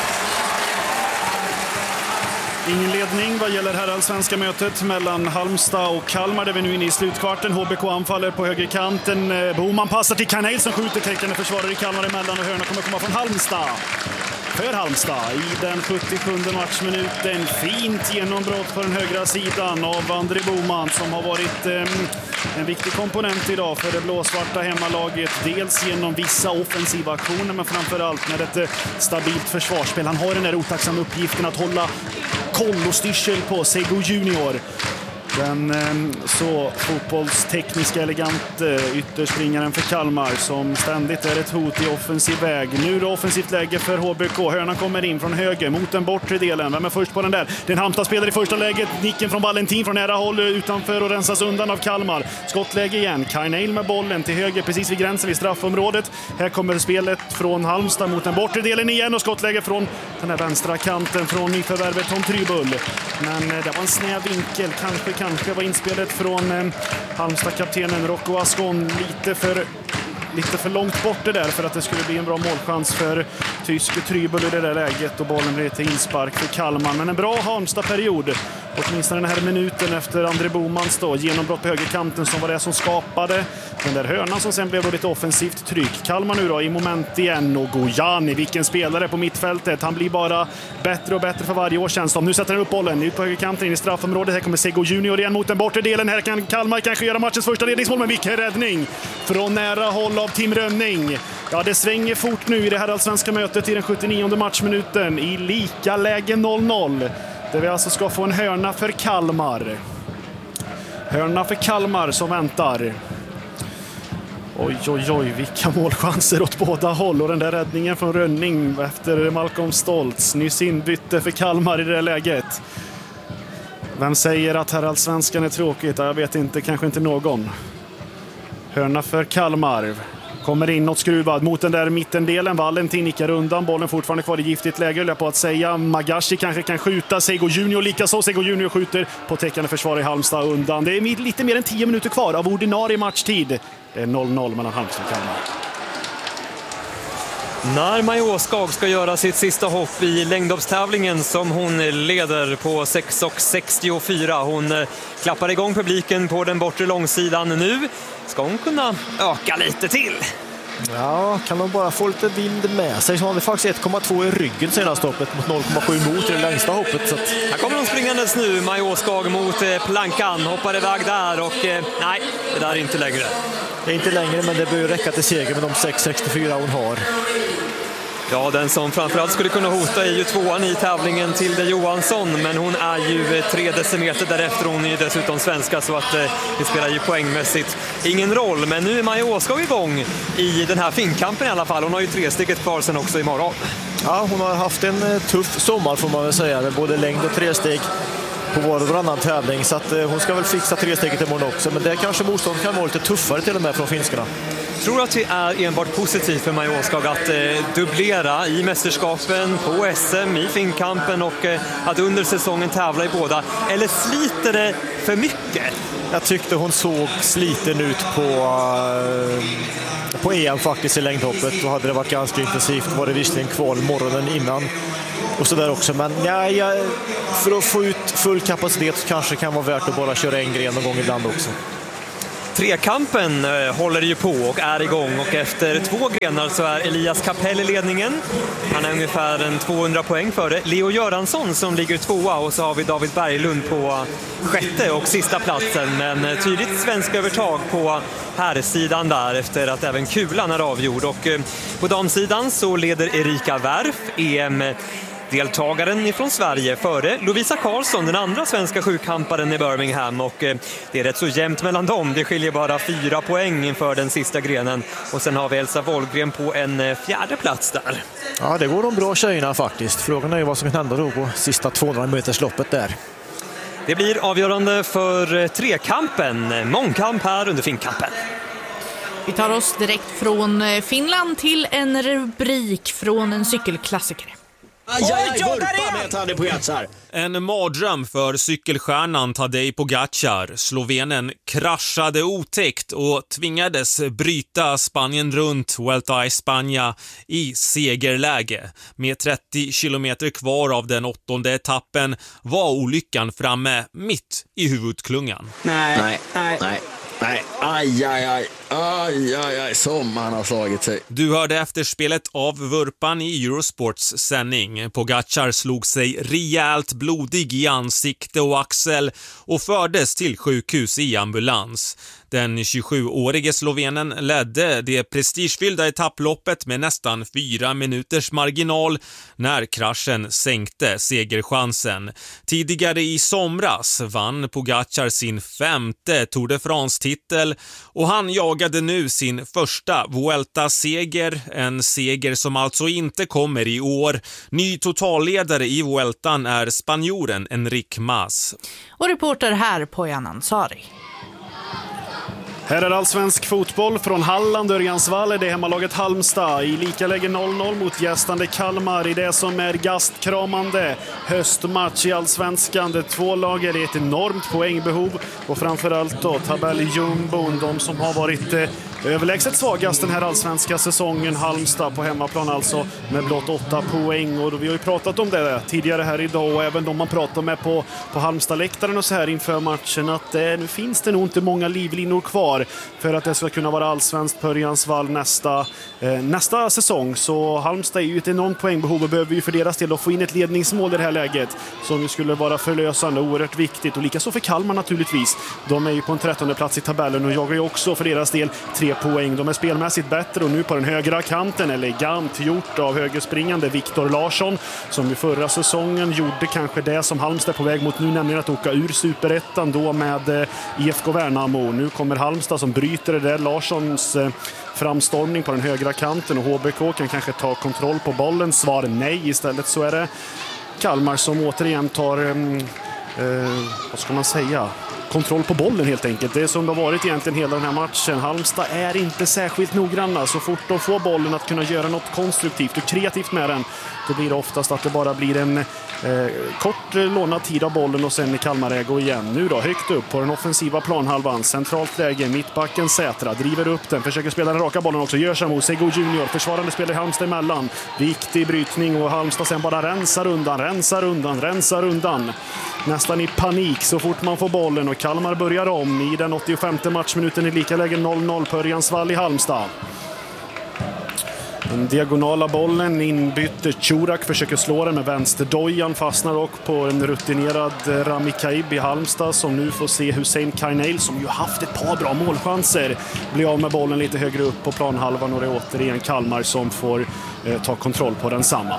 Ingen ledning vad gäller herrallsvenska mötet mellan Halmstad och Kalmar, där vi nu är inne i slutkvarten. H B K anfaller på högerkanten. Boman passar till Karneil som skjuter, täckande försvarare i Kalmar emellan, och hörna kommer komma från Halmstad. För Halmstad i den sjuttiosjunde matchminuten. Fint genombrott på den högra sidan av André Boman, som har varit eh, en viktig komponent idag för det blåsvarta hemmalaget. Dels genom vissa offensiva aktioner, men framförallt med ett eh, stabilt försvarsspel. Han har den där otacksamma uppgiften att hålla koll och styrsel på Sego Junior. Den så fotbollstekniska elegant ytterspringaren för Kalmar, som ständigt är ett hot i offensiv väg. Nu är det offensivt läge för H B K. Hörnan kommer in från höger mot den bortre delen. Vem är först på den där? Den Halmstad spelar i första läget. Nicken från Valentin från nära håll utanför och rensas undan av Kalmar. Skottläge igen. Karneil med bollen till höger precis vid gränsen vid straffområdet. Här kommer spelet från Halmstad mot den bortre delen igen, och skottläge från den här vänstra kanten från nyförvärvet Tom Trybull. Men det var en snäv vinkel. Kanske Kanske var inspelet från eh, Halmstad-kaptenen Rocco Ascon lite för, lite för långt bort det där för att det skulle bli en bra målchans för tysk Trybull i det där läget, och bollen blev till inspark för Kalmar. Men en bra Halmstad-period, åtminstone den här minuten efter André Bomans då, genombrott på högerkanten, som var det som skapade den där hörnan som sen blev då lite offensivt tryck. Kalmar nu då i moment igen, och Gojani, vilken spelare på mittfältet. Han blir bara bättre och bättre för varje år känns det. Nu sätter han upp bollen ut på högerkanten in i straffområdet. Här kommer Sego Junior igen mot den bortre delen. Här kan Kalmar kanske göra matchens första ledningsmål, men vilken räddning från nära håll av Tim Rönning. Ja, det svänger fort nu i det här allsvenska mötet i den sjuttionionde matchminuten i lika läge noll noll. Där vi alltså ska få en hörna för Kalmar. Hörna för Kalmar som väntar. Oj, oj, oj, vilka målchanser åt båda håll. Och den där räddningen från Rönning efter Malcolm Stoltz. Nyss inbytte för Kalmar i det läget. Vem säger att herrallsvenskan är tråkigt? Jag vet inte, kanske inte någon. Hörna för Kalmar. Kommer inåt skruvad mot den där mittendelen. Valentin nickar undan. Bollen fortfarande kvar i giftigt läge, höll jag på att säga. Magashi kanske kan skjuta. Sego Junior likaså. Sego Junior skjuter på täckande försvar i Halmstad undan. Det är lite mer än tio minuter kvar av ordinarie matchtid. Det är noll noll mellan Halmstad och Kalmar. När Maja Åskag ska göra sitt sista hopp i längdhoppstävlingen, som hon leder på sex och sextiofyra. Hon klappar igång publiken på den bortre långsidan. Nu ska hon kunna öka lite till. Ja, kan de bara få lite vind med sig, så har vi faktiskt ett komma två i ryggen senaste hoppet mot noll komma sju mot det längsta hoppet. Så att... Här kommer hon springandes nu, Maja Åskag mot plankan, hoppar iväg där och nej, det där är inte längre. Det är inte längre, men det bör ju räcka till seger med de sex sextiofyra hon har. Ja, den som framförallt skulle kunna hota är ju tvåan i tävlingen, Tilde Johansson, men hon är ju tre decimeter därefter. Hon är ju dessutom svenska, så att eh, det spelar ju poängmässigt ingen roll. Men nu är Maja Åskog igång i den här finkampen i alla fall. Hon har ju tre steget kvar sen också imorgon. Ja, hon har haft en tuff sommar får man väl säga, med både längd och tre steg på var och varannan tävling, så att eh, hon ska väl fixa tre steget imorgon också. Men det kanske motstånd kan vara lite tuffare till och med från finskarna. Tror att det är enbart positivt för Maja Åskog att eh, dubblera i mästerskapen, på S M, i finkampen och eh, att under säsongen tävla i båda? Eller sliter det för mycket? Jag tyckte hon såg sliten ut på, uh, på E M faktiskt i längdhoppet. Då hade det varit ganska intensivt. Var det visserligen kval morgonen innan och så där också. Men ja, ja, för att få ut full kapacitet så kanske det kan vara värt att bara köra en gren någon gång ibland också. Trekampen eh, håller ju på och är igång, och efter två grenar så är Elias Kapell i ledningen. Han är ungefär en tvåhundra poäng före Leo Göransson som ligger tvåa, och så har vi David Berglund på sjätte och sista platsen. Men tydligt svensk övertag på herrsidan där efter att även kulan är avgjord. Och eh, på damsidan så leder Erika Wärf, E M-deltagaren ifrån Sverige, före Lovisa Karlsson, den andra svenska sjukamparen i Birmingham, och eh, det är rätt så jämnt mellan dem. Det skiljer bara fyra poäng inför den sista grenen, och sen har vi Elsa Wollgren på en eh, fjärde plats där. Ja, det går de bra tjejerna faktiskt. Frågan är ju vad som kan hända då på sista tvåhundra meters loppet där. Det blir avgörande för trekampen. Mångkamp här under finkampen. Vi tar oss direkt från Finland till en rubrik från en cykelklassiker. Aj, aj, aj, vurpa med Tadej Pogačar. En mardröm för cykelstjärnan Tadej Pogačar. Slovenen kraschade otäckt och tvingades bryta Spanien runt Vuelta a España i segerläge. Med trettio kilometer kvar av den åttonde etappen var olyckan framme mitt i huvudklungan. Nej, nej, nej. nej. Nej, aj, aj, aj, aj, aj, aj, som han har slagit sig. Du hörde efterspelet av vurpan i Eurosports sändning. Pogačar slog sig rejält blodig i ansikte och axel och fördes till sjukhus i ambulans. Den tjugosjuårige slovenen ledde det prestigefyllda etapploppet med nästan fyra minuters marginal när kraschen sänkte segerchansen. Tidigare i somras vann Pogačar sin femte Tour de France-titel och han jagade nu sin första Vuelta-seger, en seger som alltså inte kommer i år. Ny totalledare i Vueltan är spanjoren Enric Mas. Och reporter här på Jan Ansari. Här är allsvensk fotboll från Halland, Örjansvall. Det är hemmalaget Halmstad i lika läge noll noll mot gästande Kalmar i det som är gastkramande höstmatch i allsvenskan. Det två lag är ett enormt poängbehov och framförallt då tabelljumbon, de som har varit eh, överlägset svagast den här allsvenska säsongen. Halmstad på hemmaplan alltså med blott åtta poäng, och vi har ju pratat om det tidigare här idag, och även de man pratar med på, på Halmstad-läktaren och så här inför matchen, att eh, nu finns det nog inte många livlinor kvar för att det ska kunna vara allsvenskt på Örjansvall nästa, eh, nästa säsong. Så Halmstad är ju ett enormt poängbehov och behöver ju för deras del att få in ett ledningsmål i det här läget som ju skulle vara förlösande och oerhört viktigt, och likaså för Kalmar naturligtvis. De är ju på en trettonde plats i tabellen och jagar ju också för deras del tre poäng. De är spelmässigt bättre, och nu på den högra kanten elegant gjort av högerspringande Viktor Larsson, som i förra säsongen gjorde kanske det som Halmstad är på väg mot nu, nämligen att åka ur Superettan då med eh, I F K Värnamo. Nu kommer Halmstad som bryter det där. Larssons eh, framstormning på den högra kanten, och H B K kan kanske ta kontroll på bollen. Svar nej, istället så är det Kalmar som återigen tar eh, eh, vad ska man säga, kontroll på bollen helt enkelt. Det är som det har varit egentligen hela den här matchen. Halmstad är inte särskilt noggranna. Så fort de får bollen att kunna göra något konstruktivt och kreativt med den, då blir det oftast att det bara blir en eh, kort lånad tid av bollen och sen i Kalmarägo igen. Nu då, högt upp på den offensiva planhalvan. Centralt läge, mittbacken Sätra driver upp den, försöker spela den raka bollen också. Gör Samu, Sego Junior, försvarande spelar Halmstad emellan. Viktig brytning och Halmstad sen bara rensar undan, rensar undan, rensar undan. Nästan i panik så fort man får bollen, och Kalmar börjar om i den åttiofemte matchminuten i lika läge noll noll på Örjansvall i Halmstad. Den diagonala bollen inbytt. Churak försöker slå den med vänster. Dojan fastnar och på en rutinerad Rami Kaib i Halmstad, som nu får se Hussein Kainail, som ju haft ett par bra målchanser, bli av med bollen lite högre upp på planhalvan, och det är återigen Kalmar som får eh, ta kontroll på den samma.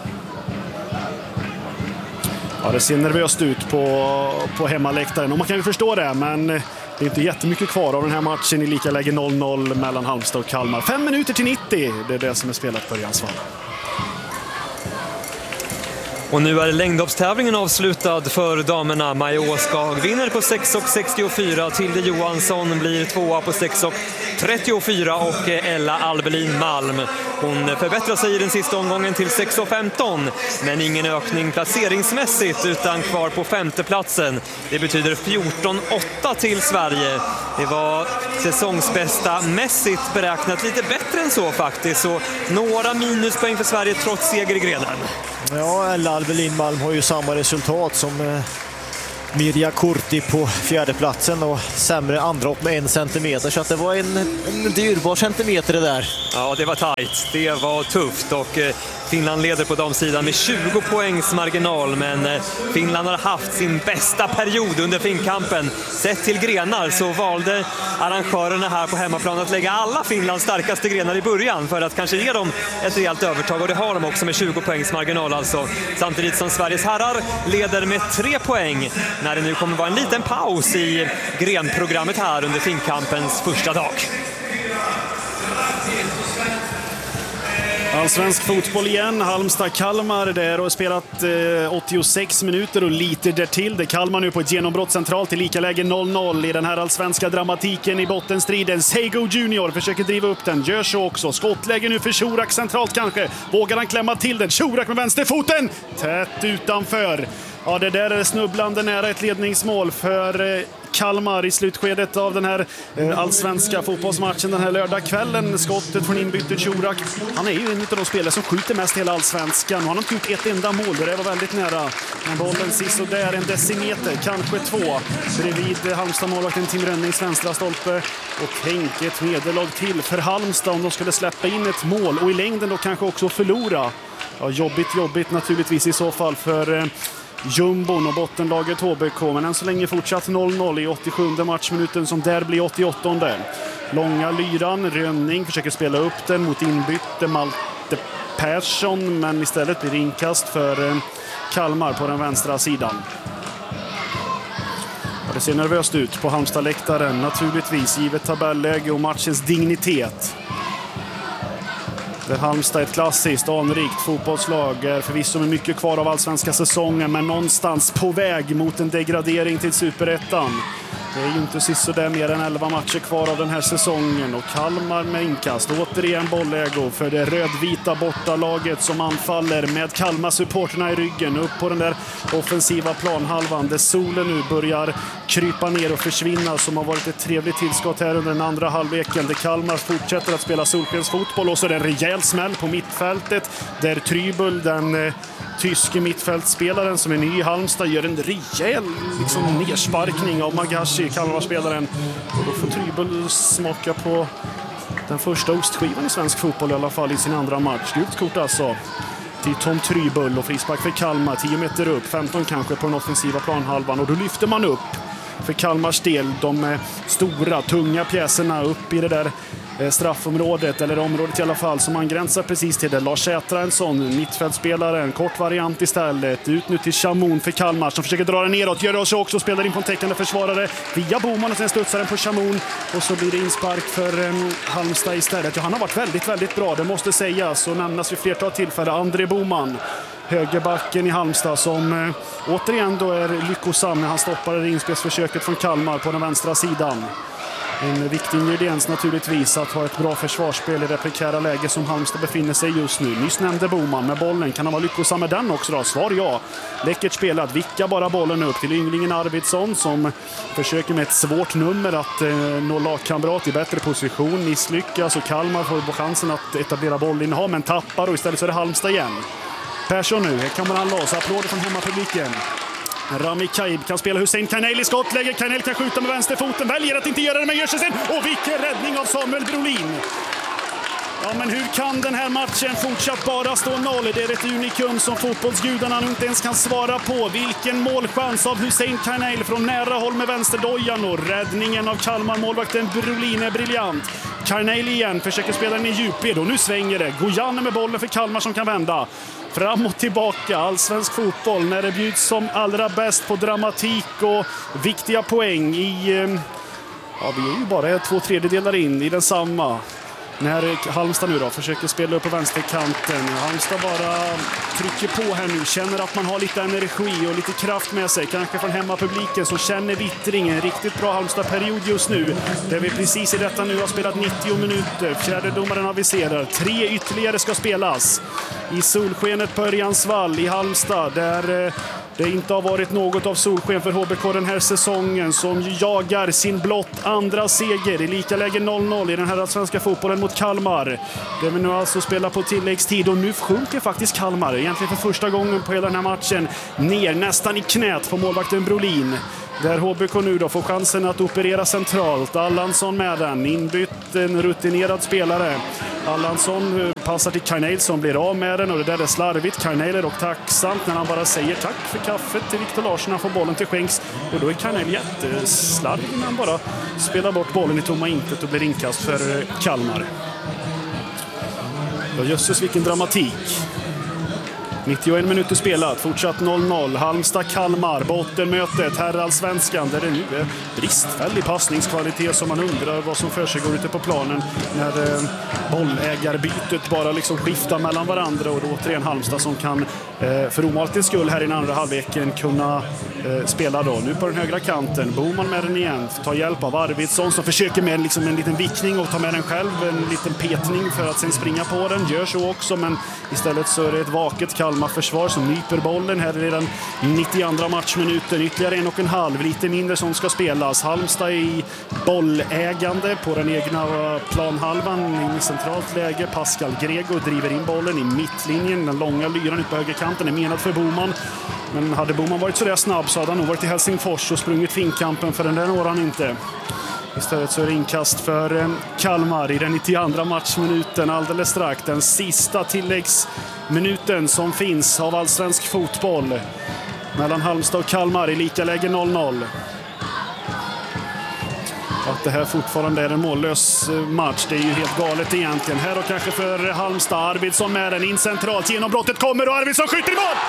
Ja, det ser nervöst ut på, på hemmaläktaren, och man kan ju förstå det, men det är inte jättemycket kvar av den här matchen i lika läge noll noll mellan Halmstad och Kalmar. Fem minuter till nittio, det är det som är spelat på Örjansvall. Och nu är längdhoppstävlingen avslutad för damerna. Maja Åskag vinner på sex sextiofyra, Tilde Johansson blir tvåa på sex trettiofyra och Ella Albelin Malm, hon förbättrar sig i den sista omgången till sex femton, men ingen ökning placeringsmässigt utan kvar på femteplatsen. Det betyder fjorton åtta till Sverige. Det var säsongsbästa mässigt beräknat, lite bättre än så faktiskt, så några minuspoäng för Sverige trots seger i grenen. Ja, Ella Albelin Malm har ju samma resultat som Mirja Kurti på fjärdeplatsen och sämre andra med en centimeter. Så att det var en, en dyrbar centimeter det där. Ja, det var tajt. Det var tufft och eh, Finland leder på damsidan med tjugo poängs marginal. Men eh, Finland har haft sin bästa period under finkampen. Sett till grenar så valde arrangörerna här på hemmaplan att lägga alla Finlands starkaste grenar i början för att kanske ge dem ett rejält övertag. Och det har de också med tjugo poängs marginal alltså. Samtidigt som Sveriges herrar leder med tre poäng. När det nu kommer vara en liten paus i grenprogrammet här under finkampens första dag. Allsvensk fotboll igen, Halmstad-Kalmar där och spelat eh, åttiosex minuter och lite därtill. Det Kalmar nu på ett genombrott centralt i lika läge noll noll i den här allsvenska dramatiken i bottenstriden. Seigo Junior försöker driva upp den, gör så också. Skottläge nu för Shurak centralt kanske. Vågar han klämma till den? Shurak med vänsterfoten, tätt utanför. Ja, det där är snubblande nära ett ledningsmål för eh, Kalmar i slutskedet av den här eh, allsvenska fotbollsmatchen den här lördagskvällen. Skottet från inbytet Shurak. Han är ju en av de spelare som skjuter mest hela allsvenskan. Han har inte gjort ett enda mål, det var väldigt nära. Men bollen sist och där en decimeter, kanske två. Bredvid Halmstad-målvakten Tim Rönnings vänstra stolpe. Och tänk ett nederlag till för Halmstad om de skulle släppa in ett mål. Och i längden då kanske också förlora. Ja, jobbigt, jobbigt naturligtvis i så fall för... Eh, Jumbon och bottenlaget H B K, men än så länge fortsatt noll noll i åttiosjunde matchminuten som där blir åttioåttonde. Långa lyran, Rönning försöker spela upp den mot inbytte Malte Persson, men istället blir det inkast för Kalmar på den vänstra sidan. Det ser nervöst ut på Halmstad-läktaren, naturligtvis givet tabelläge och matchens dignitet. Där Halmstad är ett klassiskt, anrikt fotbollslag, är förvisso med mycket kvar av allsvenska säsongen, men någonstans på väg mot en degradering till Superettan. Det är ju inte sist så där mer än elva matcher kvar av den här säsongen och Kalmar med inkast. Återigen bollägo för det rödvita bortalaget som anfaller med Kalmar-supporterna i ryggen upp på den där offensiva planhalvan där solen nu börjar krypa ner och försvinna, som har varit ett trevligt tillskott här under den andra halvleken. Där Kalmar fortsätter att spela solskensfotboll och så är det en rejäl smäll på mittfältet där Trybul, den eh, tyske mittfältspelaren som är ny i Halmstad, gör en rejäl liksom, nersparkning av Magashi, Kalmar-spelaren. Och då får Trybul smaka på den första ostskivan i svensk fotboll i alla fall i sin andra match. Gult kort alltså till Tom Trybul och frispark för Kalmar, tio meter upp, femton kanske på den offensiva planhalvan, och då lyfter man upp för Kalmars del de stora, tunga pjäserna upp i det där straffområdet, eller området i alla fall, som man gränsar precis till det. Lars Sätra, en sån mittfältspelare, en kort variant istället. Ut nu till Chamoun för Kalmar som försöker dra den neråt, gör det också, också spelar in på en täckande försvarare via Boman och sen studsar den på Chamoun och så blir det inspark för um, Halmstad istället. Ja, han har varit väldigt, väldigt bra, det måste sägas och nämnas vid flertal tillfällen. André Boman, högerbacken i Halmstad, som eh, återigen då är lyckosam när han stoppar inspelsförsöket från Kalmar på den vänstra sidan. En viktig ingrediens naturligtvis att ha ett bra försvarsspel i det prekära läge som Halmstad befinner sig just nu. Nyss nämnde Boman med bollen. Kan han vara lyckosam med den också då? Svar ja. Läckert spelat. Vickar bara bollen upp till ynglingen Arvidsson som försöker med ett svårt nummer att eh, nå lagkamrat i bättre position. Misslyckas och Kalmar får chansen att etablera bollinnehav men tappar, och istället så är det Halmstad igen. Persson nu. Här kan man alla loss. Applåder från hemmapubliken. Rami Kaib kan spela Hussein Kainel i skottläge. Kainel kan skjuta med vänsterfoten, väljer att inte göra det men gör sig sen. Och vilken räddning av Samuel Brolin. Ja, men hur kan den här matchen fortsatt bara stå noll? Det är ett unikum som fotbollsgudarna inte ens kan svara på. Vilken målchans av Hussein Kainel från nära håll med vänsterdojan, och räddningen av Kalmar-målvakten Brolin är briljant. Kainel igen försöker spela den i djupled och nu svänger det. Gojane med bollen för Kalmar som kan vända. Fram och tillbaka, allsvensk fotboll när det bjuds som allra bäst på dramatik och viktiga poäng i... Ja, vi är ju bara två tredjedelar in i den samma. När Halmstad nu då försöker spela upp på vänsterkanten. Halmstad bara trycker på här nu, känner att man har lite energi och lite kraft med sig. Kanske från hemmapubliken så känner Vittringen riktigt bra Halmstad-period just nu. Där vi precis i detta nu har spelat nittio minuter. Fjärde domaren aviserar. Tre ytterligare ska spelas. I solskenet på Örjansvall i Halmstad där det inte har varit något av solsken för H B K den här säsongen, som jagar sin blott andra seger i lika läge noll noll i den här svenska fotbollen mot Kalmar. Det vi nu alltså spelar på tilläggstid, och nu sjunker faktiskt Kalmar, egentligen för första gången på hela den här matchen, ner nästan i knät på målvakten Brolin. Där H B K nu då får chansen att operera centralt. Allansson med den, inbytt en rutinerad spelare. Allansson passar till Carneil som blir av med den, och det där är slarvigt. Carneil är dock tacksamt när han bara säger tack för kaffet till Viktor Larsson. Han får bollen till skänks, och då är Carneil jätteslarvig när han bara spelar bort bollen i tomma intet och blir inkast för Kalmar. Ja, jösses vilken dramatik. nittioen minuter spelat, fortsatt noll noll. Halmstad-Kalmar, bottenmötet, herrallsvenskan, där det nu är bristfällig passningskvalitet som man undrar vad som för sig går ute på planen när eh, bollägarbytet bara liksom skiftar mellan varandra, och då återigen Halmstad som kan eh, för omaltens skull här i den andra halvleken kunna eh, spela då. Nu på den högra kanten, Boman med den igen, tar hjälp av Arvidsson som försöker med liksom en liten vickning och ta med den själv, en liten petning för att sen springa på den, gör så också, men istället så är det ett vaket Kalmar försvar som nyper bollen här i den nittioandra matchminuten. Ytterligare en och en halv, lite mindre som ska spelas. Halmstad i bollägande på den egna planhalvan i centralt läge. Pascal Grego driver in bollen i mittlinjen. Den långa lyran ut på högerkanten är menad för Boman. Men hade Boman varit så där snabb så hade han nog varit i Helsingfors och sprungit finkampen, för den där når han inte. Istället så är det inkast för Kalmar i den nittioandra matchminuten alldeles strax. Den sista tilläggsminuten som finns av allsvensk fotboll mellan Halmstad och Kalmar i lika läge noll noll. Att det här fortfarande är en mållös match, det är ju helt galet egentligen. Här och kanske för Halmstad, Arvidsson med den in centralt. Genombrottet kommer och Arvidsson skjuter i mål!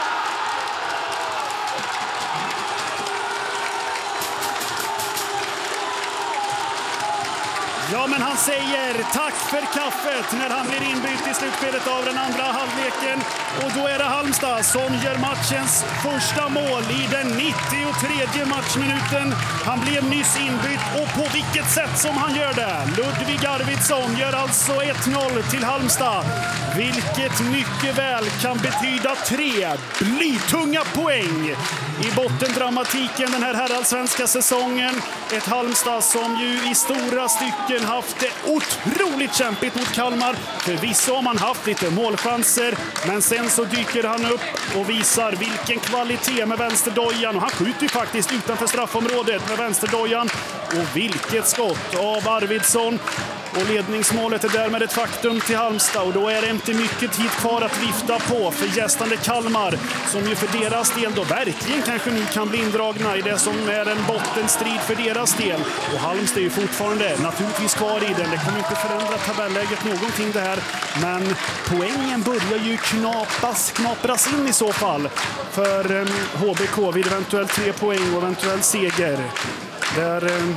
Ja, men han säger tack för kaffet när han blir inbytt i slutskedet av den andra halvleken. Och då är det Halmstad som gör matchens första mål i den nittiotredje matchminuten. Han blev nyss inbytt, och på vilket sätt som han gör det. Ludvig Arvidsson gör alltså ett noll till Halmstad, vilket mycket väl kan betyda tre blytunga poäng i bottendramatiken den här herrallsvenska säsongen. Ett Halmstad som ju i stora stycken haft det otroligt kämpigt mot Kalmar. Förvisso har man haft lite målchanser, men sen så dyker han upp och visar vilken kvalitet med vänsterdojan. Och han skjuter ju faktiskt utanför straffområdet med vänsterdojan. Och vilket skott av Arvidsson. Och ledningsmålet är därmed ett faktum till Halmstad, och då är det inte mycket tid kvar att vifta på för gästande Kalmar, som ju för deras del då verkligen kanske nu kan bli indragna i det som är en bottenstrid för deras del. Och Halmstad är ju fortfarande naturligtvis kvar i den. Det kommer inte förändra tabelläget någonting det här, men poängen börjar ju knapas, knapras in i så fall för um, H B K vid eventuellt tre poäng och eventuell seger. Där um,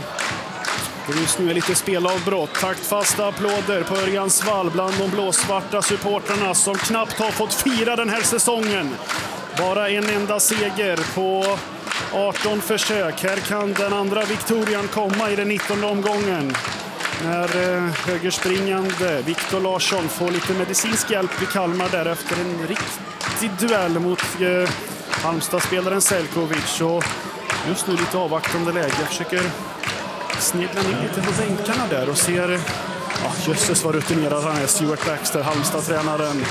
det just nu är lite spelavbrott. Taktfasta applåder på Örjans vall bland de blåsvarta supporterna som knappt har fått fira den här säsongen. Bara en enda seger på arton försök. Här kan den andra Victorian komma i den nittonde omgången. När eh, högerspringande Viktor Larsson får lite medicinsk hjälp i Kalmar där efter en riktig duell mot eh, Halmstad-spelaren Selkovic. Och just nu lite avvaktande läge. Jag försöker sneglar ner lite på bänkarna där och ser, ja, jösses vad rutinerad han är, Stuart Baxter, Halmstad-tränaren,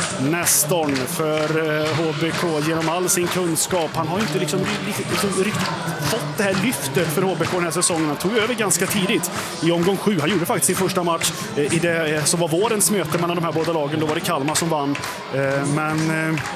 nästorn för eh, H B K genom all sin kunskap. Han har inte liksom, liksom riktigt fått det här lyftet för H B K den här säsongen. Han tog över ganska tidigt i omgång sju. Han gjorde faktiskt sin första match eh, i det eh, som var vårens möte mellan de här båda lagen. Då var det Kalmar som vann. Eh, men... Eh,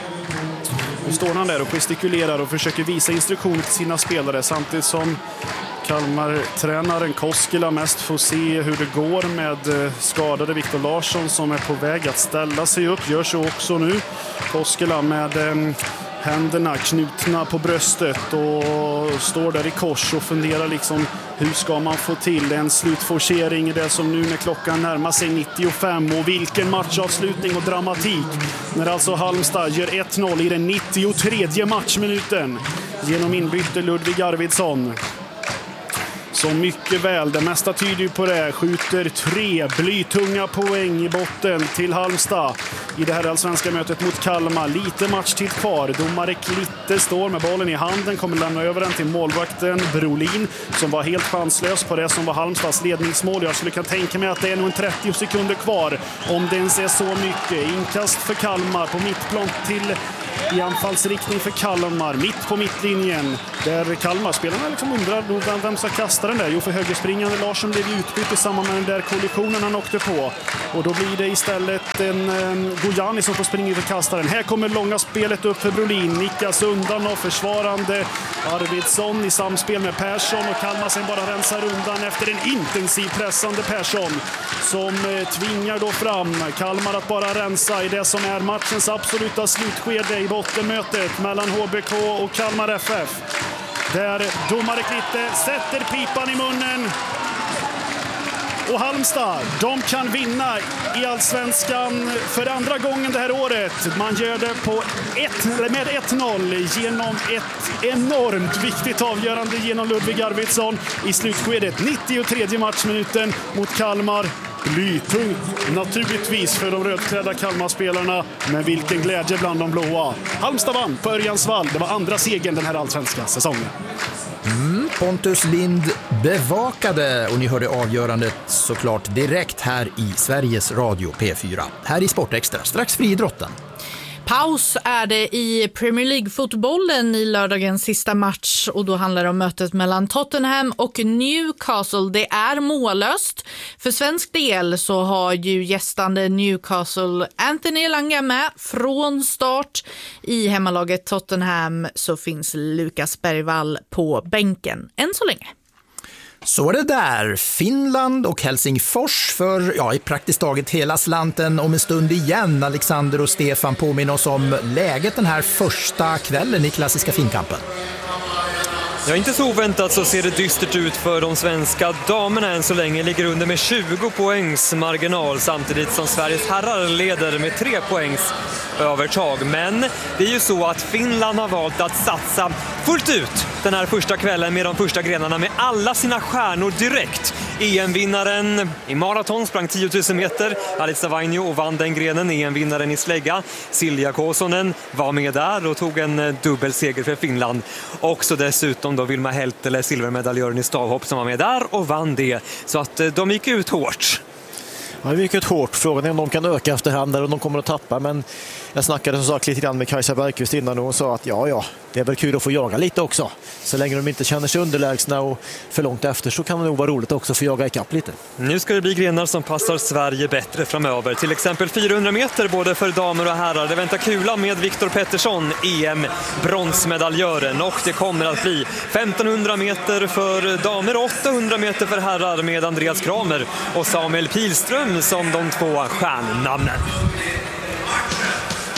Nu står han där och gestikulerar och försöker visa instruktioner till sina spelare, samtidigt som Kalmar-tränaren Koskela mest får se hur det går med skadade Viktor Larsson som är på väg att ställa sig upp. Gör så också nu. Koskela med eh, händerna knutna på bröstet och står där i kors och funderar liksom hur ska man få till en slutforcering i det som nu när klockan närmar sig nittiofem. Och vilken matchavslutning och dramatik när alltså Halmstad gör ett noll i den nittiotredje matchminuten genom inbyte Ludvig Arvidsson. Så mycket väl, det mesta tyder ju på det. Skjuter tre blytunga poäng i botten till Halmstad i det här allsvenska mötet mot Kalmar. Lite matchtid kvar. Domare Klitte står med bollen i handen, kommer lämna över den till målvakten Brolin som var helt chanslös på det som var Halmstads ledningsmål. Jag skulle kunna tänka mig att det är nog en trettio sekunder kvar, om det ens är så mycket. Inkast för Kalmar på mittplan till i anfallsriktning för Kalmar, mitt på mittlinjen, där Kalmar-spelarna liksom undrar vem ska kasta den där. Jo, för högerspringande Larsson blev utbytt i samband med den där kollisionen han åkte på. Och då blir det istället en um, Gojani som får springa för kastaren. Här kommer långa spelet upp för Brolin, nickas undan och försvarande Arvidsson i samspel med Persson, och Kalmar sen bara rensar undan efter en intensiv pressande Persson som uh, tvingar då fram Kalmar att bara rensa i det som är matchens absoluta slutskede i bottenmötet mellan H B K och Kalmar F F. Där domare Klitte sätter pipan i munnen. Och Halmstad, de kan vinna i Allsvenskan för andra gången det här året. Man gör det på ett, med ett noll genom ett enormt viktigt avgörande genom Ludvig Arvidsson i slutskedet. nittiotredje matchminuten mot Kalmar. Blytungt naturligtvis för de rödklädda Kalmar-spelarna, men vilken glädje bland de blåa. Halmstad vann på Örjansvall. Det var andra segern den här allsvenska säsongen. Mm, Pontus Lind bevakade, och ni hörde avgörandet såklart direkt här i Sveriges Radio P fyra. Här i Sportextra, strax friidrotten. Paus är det i Premier League-fotbollen i lördagens sista match, och då handlar det om mötet mellan Tottenham och Newcastle. Det är mållöst. För svensk del så har ju gästande Newcastle Anthony Elanga med från start. I hemmalaget Tottenham så finns Lukas Bergvall på bänken än så länge. Så är det där. Finland och Helsingfors för ja, i praktiskt taget hela slanten om en stund igen. Alexander och Stefan påminner oss om läget den här första kvällen i klassiska finkampen. Ja, inte så oväntat så ser det dystert ut för de svenska damerna än så länge. Ligger under med tjugo poängs marginal, samtidigt som Sveriges herrar leder med tre poängs övertag. Men det är ju så att Finland har valt att satsa fullt ut den här första kvällen med de första grenarna med alla sina stjärnor direkt. E M-vinnaren i maraton sprang tio tusen meter, Alisa Vainio, och vann den grenen. E M-vinnaren i slägga, Silja Kosonen, var med där och tog en dubbelseger för Finland. Också dessutom då Vilma Heltele, silvermedaljören i stavhopp, som var med där och vann det. Så att de gick ut hårt. Ja, det gick ut hårt. Frågan är om de kan öka efterhand eller om de kommer att tappa. Men jag snackade som sagt lite grann med Kajsa Bergqvist innan och hon sa att ja, ja, det är väl kul att få jaga lite också. Så länge de inte känner sig underlägsna och för långt efter så kan det nog vara roligt också att få jaga ikapp lite. Nu ska det bli grenar som passar Sverige bättre framöver. Till exempel fyrahundra meter både för damer och herrar. Det väntar kula med Viktor Pettersson, E M-bronsmedaljören. Och det kommer att bli femtonhundra meter för damer och åttahundra meter för herrar med Andreas Kramer och Samuel Pilström som de två stjärnnamnen.